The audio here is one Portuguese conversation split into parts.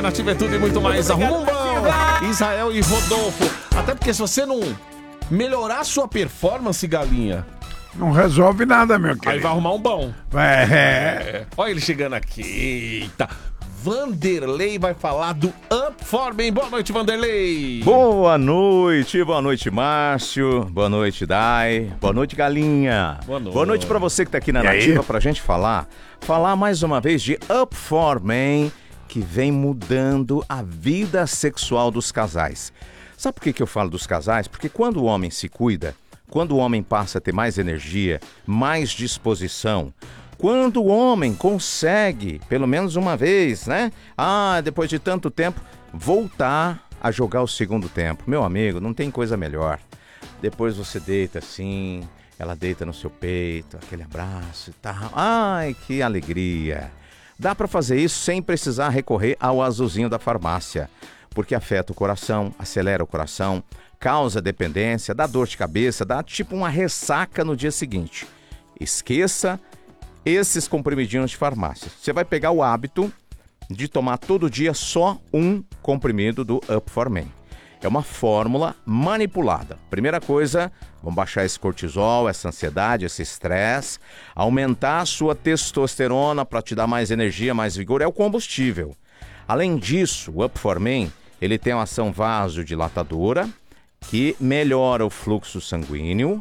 Nativa é tudo e muito mais. Arruma um bom. Israel e Rodolfo. Até porque se você não melhorar sua performance, galinha, não resolve nada, meu querido. aí vai arrumar um bom. Olha ele chegando aqui. Eita. Vanderlei vai falar do Up For Men. Boa noite, Vanderlei. Boa noite, Márcio. Boa noite, Dai. Boa noite, Galinha. Boa noite pra você que tá aqui na Nativa pra gente falar mais uma vez de Up For Men, que vem mudando a vida sexual dos casais. Sabe por que eu falo dos casais? Porque quando o homem se cuida, quando o homem passa a ter mais energia, mais disposição, quando o homem consegue, pelo menos uma vez, né? Depois de tanto tempo, voltar a jogar o segundo tempo. Meu amigo, não tem coisa melhor. Depois você deita assim, ela deita no seu peito, aquele abraço e tal. Ai, que alegria. Dá pra fazer isso sem precisar recorrer ao azulzinho da farmácia, porque afeta o coração, acelera o coração, causa dependência, dá dor de cabeça, dá tipo uma ressaca no dia seguinte. Esqueça esses comprimidinhos de farmácia. Você vai pegar o hábito de tomar todo dia só um comprimido do Up For Men. É uma fórmula manipulada. Primeira coisa, vamos baixar esse cortisol, essa ansiedade, esse estresse, aumentar a sua testosterona para te dar mais energia, mais vigor, é o combustível. Além disso, o Up For Men, ele tem uma ação vasodilatadora que melhora o fluxo sanguíneo.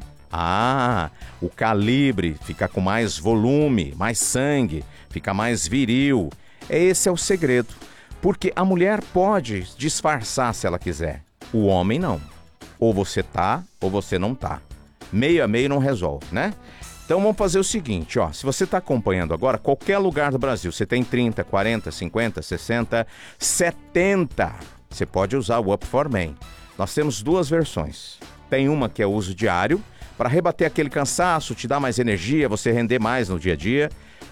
O calibre fica com mais volume, mais sangue, fica mais viril. Esse é o segredo. Porque a mulher pode disfarçar se ela quiser. O homem não. Ou você tá, ou você não tá. Meio a meio não resolve, né? Então vamos fazer o seguinte, ó. Se você está acompanhando agora, qualquer lugar do Brasil, você tem 30, 40, 50, 60, 70, você pode usar o Up For Men. Nós temos duas versões. Tem uma que é uso diário, para rebater aquele cansaço, te dar mais energia, você render mais no dia a dia.